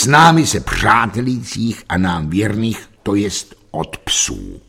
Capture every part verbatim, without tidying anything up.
námi se přátelících a nám věrných, to jest od psů.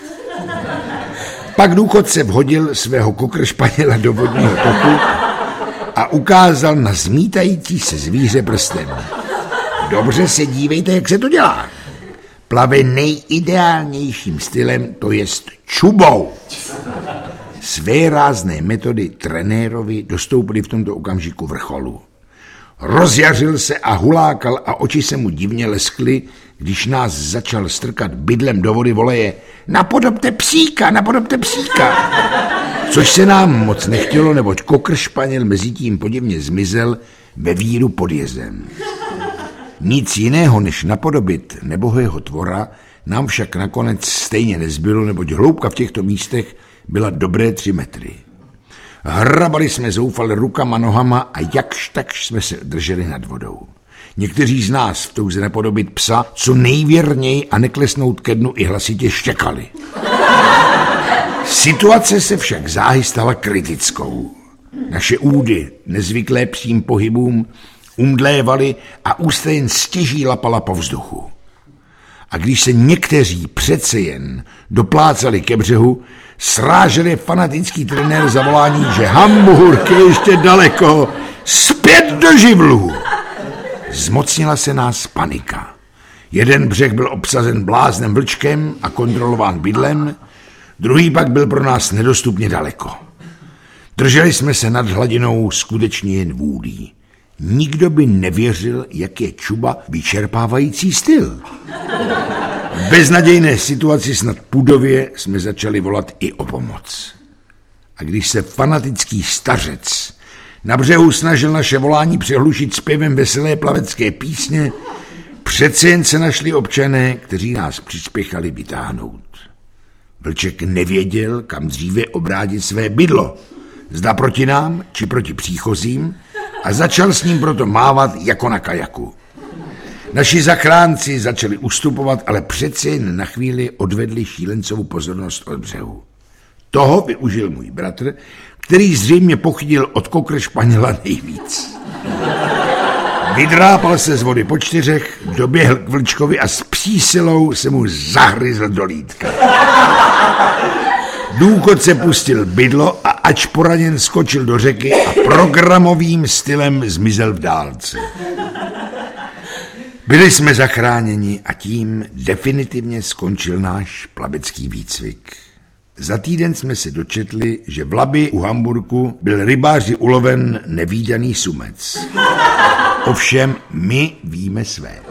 Pak důchodce vhodil svého kokršpaněla do vodního toku a ukázal na zmítající se zvíře prstem. Dobře se dívejte, jak se to dělá. Plave nejideálnějším stylem, to jest čubou. Své rázné metody trenérovi dostoupily v tomto okamžiku vrcholu. Rozjařil se a hulákal a oči se mu divně leskly, když nás začal strkat bydlem do vody voleje. Napodobte psíka, napodobte psíka. Což se nám moc nechtělo, neboť kokršpaněl mezi tím podivně zmizel ve víru pod jezem. Nic jiného, než napodobit nebohého tvora, nám však nakonec stejně nezbylo, neboť hloubka v těchto místech byla dobré tři metry. Hrabali jsme zoufale rukama, nohama a jakž takž jsme se drželi nad vodou. Někteří z nás v touze napodobit psa co nejvěrněji a neklesnout ke dnu i hlasitě štěkali. Situace se však záhy stala kritickou. Naše údy, nezvyklé psím pohybům, umdlévaly a ústa jen stěží lapala po vzduchu. A když se někteří přece jen doplácali ke břehu, sráželi fanatický trenér zavolání, že Hamburg je ještě daleko, zpět do živlů. Zmocnila se nás panika. Jeden břeh byl obsazen bláznem vlčkem a kontrolován bydlem, druhý pak byl pro nás nedostupně daleko. Drželi jsme se nad hladinou skutečně jen vůdí. Nikdo by nevěřil, jak je čuba vyčerpávající styl. V beznadějné situaci snad pudově jsme začali volat i o pomoc. A když se fanatický stařec na břehu snažil naše volání přehlušit zpěvem veselé plavecké písně, přece jen se našli občané, kteří nás přispěchali vytáhnout. Vlček nevěděl, kam dříve obrátit své bydlo, zda proti nám, či proti příchozím, a začal s ním proto mávat jako na kajaku. Naši zachránci začali ustupovat, ale přece jen na chvíli odvedli šílencovou pozornost od břehu. Toho využil můj bratr, který zřejmě pochytil od kokršpaněla nejvíc. Vydrápal se z vody po čtyřech, doběhl k vlčkovi a s psí silou se mu zahryzl do lítka. Důchodce pustil bydlo a ač poraněn skočil do řeky a programovým stylem zmizel v dálce. Byli jsme zachráněni a tím definitivně skončil náš plavecký výcvik. Za týden jsme se dočetli, že v Labi u Hamburku byl rybáři uloven nevídaný sumec. Ovšem my víme své.